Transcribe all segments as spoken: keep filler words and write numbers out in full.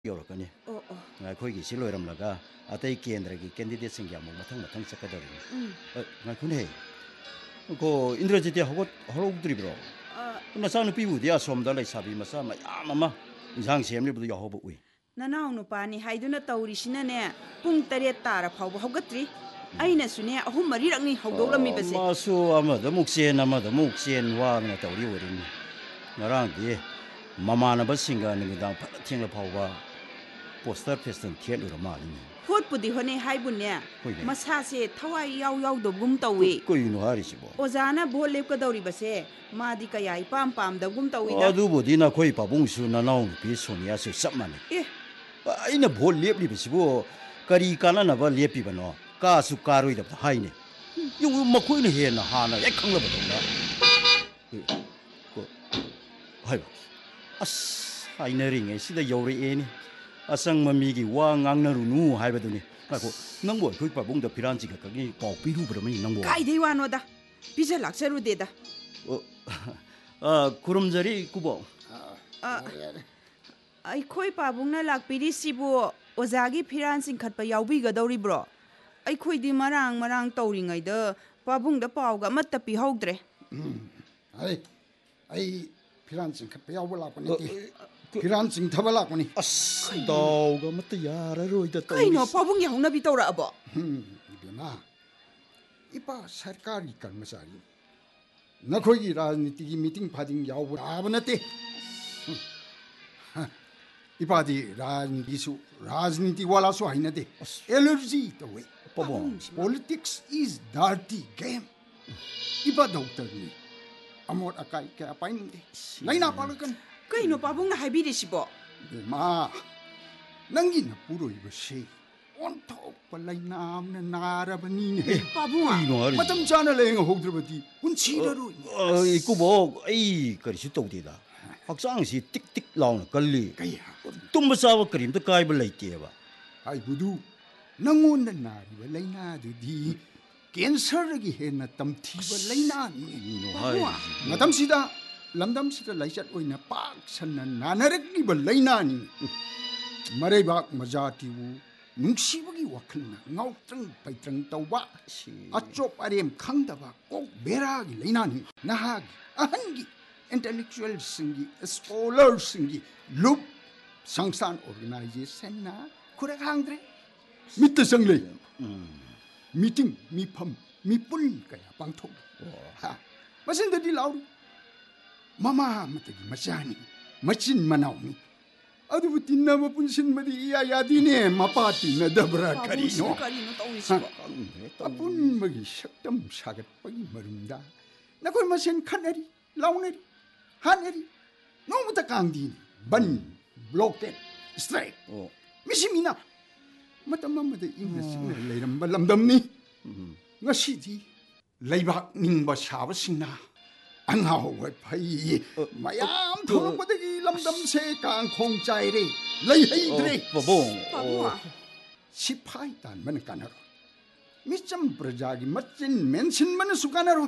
ꯌꯧꯔꯛꯀꯅꯤ ꯑꯣ ꯑꯣ ꯑꯩꯈꯣꯏꯒꯤ ꯁꯤ ꯂꯣꯏꯔꯝꯂꯒ ꯑꯇꯩ ꯀꯦꯟꯗ꯭ꯔꯒꯤ ꯀꯦꯟꯗꯤꯗꯦꯠꯁꯤꯡꯒꯤ ꯑꯃꯨꯛ ꯃꯊꯪ ꯃꯊꯪ ꯆꯠꯀꯗꯧꯔꯤꯅꯤ ꯉꯥꯏꯈꯣꯅꯦ ꯀꯣ ꯏꯟꯗ꯭ꯔꯖꯤꯠꯇꯤ ꯍꯧꯒꯠ ꯍꯧꯔꯧꯗ꯭ꯔꯤꯕ꯭ꯔꯣ ꯅꯆꯥꯅꯨꯄꯤꯕꯨꯗꯤ ꯑꯁꯣꯝꯗ ꯂꯩꯁꯥꯕꯤ ꯃꯆꯥ ꯃꯌꯥꯝ ꯑꯃ ꯏꯟꯁꯥꯡ ꯁꯦꯝꯂꯤꯕꯗꯨ ꯌꯥꯎꯍꯧꯕ ꯎꯏ ꯅꯅꯥꯎ ꯅꯨꯄꯥꯅꯤ ꯍꯥꯏꯗꯨꯅ ꯇꯧꯔꯤꯁꯤꯅꯅꯦ ꯄꯨꯡ ꯇꯔꯦꯠ ꯇꯥꯔ ꯐꯥꯎꯕ ꯍꯧꯒꯠꯇ꯭ꯔꯤ ꯑꯩꯅꯁꯨꯅꯦ ꯑꯍꯨꯝ ꯃꯔꯤꯔꯛꯅꯤ ꯍꯧꯗꯣꯛꯂꯝꯃꯤꯕꯁꯦ ꯃꯥꯁꯨ ꯑꯃꯗ ꯑꯃꯨꯛ ꯆꯦꯟ ꯑꯃꯗ ꯑꯃꯨꯛ ꯆꯦꯟ ꯋꯥꯗꯅ ꯇꯧꯔꯤ ꯑꯣꯏꯔꯤꯅꯤ ꯉꯔꯥꯡꯗꯤ ꯃꯃꯥꯟꯅꯕꯁꯤꯡꯒ ꯅꯨꯃꯤꯗꯥꯡ ꯐꯅ ꯊꯦꯡꯂ ꯐꯥꯎꯕ ꯄꯣꯁꯇꯔ ꯐꯦꯁꯇꯟ ꯊꯦꯠꯂꯨꯔ ꯃꯥꯜꯂꯤꯅꯤ ꯍꯣꯠꯄꯨꯗꯤ ꯍꯣꯠꯅꯩ ꯍꯥꯏꯕꯨꯅꯦ ꯍꯣꯏꯅꯦ ꯃꯁꯥꯁꯦ ꯊꯋꯥꯏ ꯌꯥꯎ ꯌꯥꯎꯗꯕꯒꯨꯝ ꯇꯧꯏ ꯀꯩꯅꯣ ꯍꯥꯏꯔꯤꯁꯤꯕꯣ ꯑꯣꯖꯥꯅ ꯚꯣꯠ ꯂꯦꯞꯀꯗꯧꯔꯤꯕꯁꯦ ꯃꯥꯗꯤ ꯀꯌꯥ ꯏꯄꯥꯝ ꯄꯥꯝꯗꯕꯒꯨꯝ ꯇꯧꯏꯗ ꯑꯗꯨꯕꯨꯗꯤ ꯅꯈꯣꯏ ꯄꯥꯕꯨꯡꯁꯨ ꯅꯅꯥꯎ ꯅꯨꯄꯤ ꯁꯣꯅꯤꯌꯥꯁꯨ ꯆꯞ ꯃꯥꯟꯅꯩ ꯑꯦ ꯑꯩꯅ ꯚꯣꯠ ꯂꯦꯞꯂꯤꯕꯁꯤꯕꯨ ꯀꯔꯤ ꯀꯥꯟꯅꯅꯕ ꯂꯦꯞꯄꯤꯕꯅꯣ ꯀꯥꯁꯨ ꯀꯥꯔꯣꯏꯗꯕ ꯍꯥꯏꯅꯦ ꯌꯨꯝ ꯃꯈꯣꯏꯅ ꯍꯦꯟꯅ ꯍꯥꯟꯅ ꯍꯦꯛ ꯈꯪꯂꯕꯗꯧꯅ ꯍꯥꯏꯕ ꯑꯁ ꯍꯥꯏꯅꯔꯤꯉꯩ ꯁꯤꯗ ꯌꯧꯔꯛꯑꯦꯅꯤ ꯑꯆꯪꯕ ꯃꯤꯒꯤ ꯋꯥ ꯉꯥꯡꯅꯔꯨꯅꯨ ꯍꯥꯏꯕꯗꯨꯅꯤ ꯉꯥꯏꯈꯣ ꯅꯪꯕꯨ ꯑꯩꯈꯣꯏ ꯄꯥꯕꯨꯡꯗ ꯐꯤꯔꯥꯟ ꯆꯤꯡꯈꯠꯄꯒꯤ ꯄꯥꯎ ꯄꯤꯔꯨꯕ꯭ꯔꯃꯤ ꯅꯪꯕꯨ ꯀꯥꯏꯗꯩ ꯋꯥꯅꯣꯗ ꯄꯤꯖ ꯂꯥꯛꯆꯔꯨꯗꯦꯗ ꯈꯨꯔꯨꯝꯖꯔꯤ ꯀꯨꯕꯣꯛ ꯑꯩꯈꯣꯏ ꯄꯥꯕꯨꯡꯅ ꯂꯥꯛꯄꯤꯔꯤꯁꯤꯕꯨ ꯑꯣꯖꯥꯒꯤ ꯐꯤꯔꯥꯟ ꯆꯤꯡꯈꯠꯄ ꯌꯥꯎꯕꯤꯒꯗꯧꯔꯤꯕ꯭ꯔꯣ ꯑꯩꯈꯣꯏꯗꯤ ꯃꯔꯥꯡ ꯃꯔꯥꯡ ꯇꯧꯔꯤꯉꯩꯗ ꯄꯥꯕꯨꯡꯗ ꯄꯥꯎꯒ ꯑꯃꯠꯇ ꯄꯤꯍꯧꯗ꯭ꯔꯦ ꯑꯩ ꯑꯩ ꯐꯤꯔꯥꯟ ꯆꯤꯡꯈꯠꯄ ꯌꯥꯎꯕ ꯂꯥꯛꯄ ꯅꯠꯇꯦ ꯐꯤꯔꯥꯟ ꯆꯤꯡꯊꯕ ꯂꯥꯛꯄꯅꯤ ꯑꯁ ꯗꯥꯎꯒ ꯑꯃꯠꯇ ꯌꯥꯔꯔꯣꯏꯗ ꯀꯩꯅꯣ ꯄꯥꯕꯨꯡꯒꯤ ꯍꯧꯅꯕꯤ ꯇꯧꯔꯛꯑꯕꯣ ꯏꯕꯦꯝꯃ ꯏꯄꯥ ꯁꯔꯀꯥꯔꯒꯤ ꯀꯔꯃꯆꯥꯔꯤ ꯅꯈꯣꯏꯒꯤ ꯔꯥꯖꯅꯤꯇꯤꯒꯤ ꯃꯤꯇꯤꯡ ꯐꯥꯗꯤꯡ ꯌꯥꯎꯕ ꯌꯥꯕ ꯅꯠꯇꯦ ꯏꯄꯥꯗꯤ ꯔꯥꯖꯅꯤꯇꯤꯁꯨ ꯔꯥꯖꯅꯤꯇꯤ ꯋꯥꯂꯥꯁꯨ ꯍꯩꯅꯗꯦ ꯑꯦꯂꯔꯖꯤ ꯇꯧꯏ ꯄꯣꯂꯤꯇꯤꯛꯁ ꯏꯁ ꯗꯥꯔꯇꯤ ꯒꯦꯝ ꯏꯄꯥ ꯗꯣꯛꯇꯔꯅꯤ ꯑꯃꯣꯠ ꯑꯀꯥꯏ ꯀꯌꯥ ꯄꯥꯏꯅꯤꯡꯗꯦ ꯂꯩꯅꯥ ꯄꯥꯛꯂꯛꯀꯅꯤ ꯀꯩꯅꯣ ꯄꯥꯕꯨꯡꯅ ꯍꯥꯏꯕꯤꯔꯤꯁꯤꯕꯣ ꯏꯕꯦꯝꯃ ꯅꯪꯒꯤ ꯅꯄꯨꯔꯣꯏꯕꯁꯦ ꯑꯣꯟꯊꯣꯛꯄ ꯂꯩꯅꯥ ꯑꯃꯅ ꯅꯥꯔꯕꯅꯤꯅꯦ ꯄꯥꯕꯨꯡ ꯃꯇꯝ ꯆꯥꯅ ꯂꯥꯌꯦꯡꯍꯧꯗ꯭ꯔꯕꯗꯤ ꯄꯨꯟꯁꯤꯔꯔꯣꯏ ꯏꯀꯨꯕꯣꯛ ꯑꯩ ꯀꯔꯤꯁꯨ ꯇꯧꯗꯦꯗ ꯍꯛꯆꯥꯡꯁꯤ ꯇꯤꯛ ꯇꯤꯛ ꯂꯥꯎꯅ ꯀꯜꯂꯤ ꯀꯩ ꯇꯨꯝꯕ ꯆꯥꯕ ꯀꯔꯤꯝꯇ ꯀꯥꯏꯕ ꯂꯩꯇꯦꯕ ꯍꯥꯏꯕꯗꯨ ꯅꯪꯉꯣꯟꯗ ꯅꯥꯔꯤꯕ ꯂꯩꯅꯥꯗꯨꯗꯤ ꯀꯦꯟꯁꯔꯗꯒꯤ ꯍꯦꯟꯅ ꯇꯝꯊꯤꯕ ꯂꯩꯅꯥꯅꯤ ꯃꯇꯝꯁꯤꯗ ꯂꯝꯗꯝꯁꯤꯗ ꯂꯥꯏꯆꯠ ꯑꯣꯏꯅ ꯄꯥꯛ ꯁꯟꯅ ꯅꯥꯅꯔꯛꯂꯤꯕ ꯂꯩꯅꯥꯅꯤ ꯃꯔꯩꯕꯥꯛ ꯃꯖꯥꯇꯤꯕꯨ ꯅꯨꯡꯁꯤꯕꯒꯤ ꯋꯥꯈꯜꯅ ꯉꯥꯎꯇ꯭ꯔꯪ ꯄꯩꯇ꯭ꯔꯪ ꯇꯧꯕ ꯑꯆꯣꯞ ꯑꯔꯦꯝ ꯈꯪꯗꯕ ꯀꯣꯛ ꯕꯦꯔꯥꯒꯤ ꯂꯩꯅꯥꯅꯤ ꯅꯍꯥꯒꯤ ꯑꯍꯟꯒꯤ ꯏꯟꯇꯦꯂꯦꯛꯆꯨꯋꯦꯜꯁꯤꯡꯒꯤ ꯁ꯭ꯀꯣꯂꯔꯁꯤꯡꯒꯤ ꯂꯨꯞ ꯁꯪꯁꯊꯥꯟ ꯑꯣꯔꯒꯅꯥꯏꯖꯦꯁꯟꯅ ꯈꯨꯔꯛ ꯍꯥꯡꯗ꯭ꯔꯦ ꯃꯤꯠꯇ ꯆꯪꯂꯦ ꯃꯤꯇꯤꯡ ꯃꯤꯐꯝ ꯃꯤꯄꯨꯟ ꯀꯌꯥ ꯄꯥꯡꯊꯣꯛꯂꯤ ꯃꯆꯤꯟꯗꯗꯤ ꯂꯥꯎꯔꯤ ꯃꯃꯥ ꯑꯃꯇꯒꯤ ꯃꯆꯥꯅꯤ ꯃꯆꯤꯟ ꯃꯅꯥꯎꯅꯤ ꯑꯗꯨꯕꯨ ꯇꯤꯟꯅꯕ ꯄꯨꯟꯁꯤꯟꯕꯗꯤ ꯏꯌꯥ ꯌꯥꯗꯦꯅꯦ ꯃꯄꯥ ꯇꯤꯟꯅꯗꯕ꯭ꯔꯥ ꯀꯔꯤꯅꯣ ꯑꯄꯨꯟꯕꯒꯤ ꯁꯛꯇꯝ ꯁꯥꯒꯠꯄꯒꯤ ꯃꯔꯨꯝꯗ ꯅꯈꯣꯏ ꯃꯁꯦꯟ ꯈꯠꯅꯔꯤ ꯂꯥꯎꯅꯔꯤ ꯍꯥꯠꯅꯔꯤ ꯅꯣꯡꯃꯇ ꯀꯥꯡꯗꯤꯅꯤ ꯕꯟ ꯕ꯭ꯂꯣꯀꯦꯠ ꯁ꯭ꯇ꯭ꯔꯥꯏꯛ ꯃꯤꯁꯤ ꯃꯤꯅ ꯃꯇꯝ ꯑꯃꯗ ꯏꯪꯅ ꯆꯤꯛꯅ ꯂꯩꯔꯝꯕ ꯂꯝꯗꯝꯅꯤ ꯉꯁꯤꯗꯤ ꯂꯩꯕꯥꯛ ꯅꯤꯡꯕ ꯁꯥꯕꯁꯤꯡꯅ ꯑꯉꯥꯎꯕ ꯐꯩ ꯃꯌꯥꯝ ꯊꯣꯛꯂꯛꯄꯗꯒꯤ ꯂꯝꯗꯝꯁꯦ ꯀꯥꯡꯈꯣꯡ ꯆꯥꯏꯔꯦ ꯂꯩꯍꯩꯗ꯭ꯔꯦ ꯁꯤꯐꯥꯏ ꯇꯥꯟꯕꯅ ꯀꯥꯟꯅꯔꯣꯏ ꯃꯤꯆꯝ ꯄ꯭ꯔꯖꯥꯒꯤ ꯃꯆꯤꯟ ꯃꯦꯟꯁꯤꯟꯕꯅꯁꯨ ꯀꯥꯟꯅꯔꯣꯏ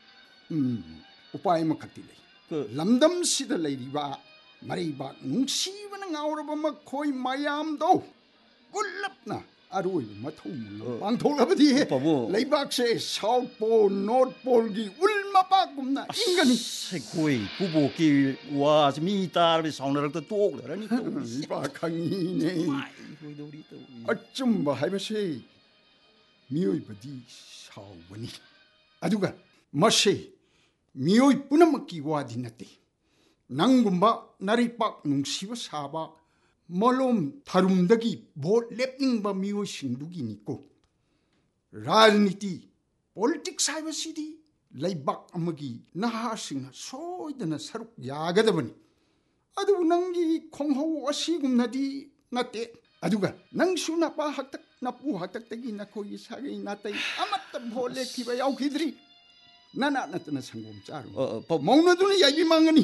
ꯎꯄꯥꯏ ꯑꯃꯈꯛꯇꯤ ꯂꯩ ꯂꯝꯗꯝꯁꯤꯗ ꯂꯩꯔꯤꯕ ꯃꯔꯩꯕꯥꯛ ꯅꯨꯡꯁꯤꯕꯅ ꯉꯥꯎꯔꯕ ꯃꯈꯣꯏ ꯃꯌꯥꯝꯗꯣ ꯄꯨꯜꯂꯞꯅ ꯑꯔꯣꯏꯕ ꯃꯊꯧ ꯃꯉꯝ ꯄꯥꯡꯊꯣꯛꯂꯕꯗꯤ ꯂꯩꯕꯥꯛꯁꯦ ꯁꯥꯎꯠ ꯄꯣꯜ ꯅꯣꯔꯠ ꯄꯣꯜꯒꯤ ꯎꯜ ꯃꯄꯥꯛꯒꯨꯝꯅ ꯏꯪꯒꯅꯤ ꯑꯩꯈꯣꯏ ꯀꯨꯕꯣꯛꯀꯤ ꯋꯥꯁꯤ ꯃꯤ ꯇꯥꯔꯕꯗꯤ ꯁꯥꯎꯅꯔꯛꯇ ꯇꯣꯛꯂꯔꯅꯤ ꯏꯄꯥ ꯈꯪꯉꯤꯅꯦ ꯑꯆꯨꯝꯕ ꯍꯥꯏꯕꯁꯦ ꯃꯤꯑꯣꯏꯕꯗꯤ ꯁꯥꯎꯕꯅꯤ ꯑꯗꯨꯒ ꯃꯁꯦ ꯃꯤꯑꯣꯏ ꯄꯨꯝꯅꯃꯛꯀꯤ ꯋꯥꯗꯤ ꯅꯠꯇꯦ ꯅꯪꯒꯨꯝꯕ ꯅꯔꯩꯄꯥꯛ ꯅꯨꯡꯁꯤꯕ ꯁꯥꯕ ꯃꯂꯣꯝ ꯊꯥꯔꯨꯝꯗꯒꯤ ꯚꯣꯠ ꯂꯦꯞꯅꯤꯡꯕ ꯃꯤꯑꯣꯏꯁꯤꯡꯗꯨꯒꯤꯅꯤꯀꯣ ꯔꯥꯖꯅꯤꯇꯤ ꯄꯣꯂꯤꯇꯤꯛꯁ ꯍꯥꯏꯕꯁꯤꯗꯤ ꯂꯩꯕꯥꯛ ꯑꯃꯒꯤ ꯅꯍꯥꯁꯤꯡꯅ ꯁꯣꯏꯗꯅ ꯁꯔꯨꯛ ꯌꯥꯒꯗꯕꯅꯤ ꯑꯗꯨꯕꯨ ꯅꯪꯒꯤ ꯈꯣꯡꯍꯧ ꯑꯁꯤꯒꯨꯝꯅꯗꯤ ꯅꯠꯇꯦ ꯑꯗꯨꯒ ꯅꯪꯁꯨ ꯅꯄꯥ ꯍꯥꯛꯇꯛ ꯅꯄꯨ ꯍꯥꯛꯇꯛꯇꯒꯤ ꯅꯈꯣꯏꯒꯤ ꯁꯥꯒꯩ ꯅꯥꯇꯩ ꯑꯃꯠꯇ ꯚꯣꯠ ꯂꯦꯞꯈꯤꯕ ꯌꯥꯎꯈꯤꯗ꯭ꯔꯤ ꯅꯅꯥꯠ ꯅꯠꯇꯅ ꯁꯪꯒꯣꯝ ꯆꯥꯔꯨ ꯃꯧꯅꯗꯨꯅ ꯌꯥꯏꯕꯤ ꯃꯥꯡꯒꯅꯤ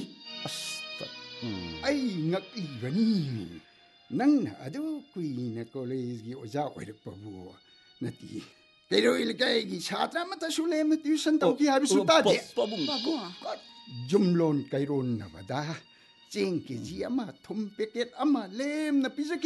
ꯑꯩ ꯉꯛꯂꯤꯕꯅꯤ ꯅꯪꯅ ꯑꯗꯨ ꯀꯨꯏꯅ ꯀꯣꯂꯦꯖꯒꯤ ꯑꯣꯖꯥ ꯑꯣꯏꯔꯛꯄꯕꯨ ꯅꯠꯇꯦ ꯀꯩꯔꯣꯏ ꯂꯩꯀꯥꯏꯒꯤ ꯁꯥꯇ꯭ꯔ ꯑꯃꯠꯇꯁꯨ ꯂꯦꯝꯅ ꯇ꯭ꯌꯨꯁꯟ ꯇꯧꯈꯤ ꯍꯥꯏꯕꯁꯨ ꯇꯥꯗꯦ ꯌꯨꯝꯂꯣꯟ ꯀꯩꯔꯣꯟꯅꯕꯗ ꯆꯦꯡ ꯀꯦꯖꯤ ꯑꯃ ꯊꯨꯝ ꯄꯦꯀꯦꯠ ꯑꯃ ꯂꯦꯝꯅ ꯄꯤꯖꯈꯤ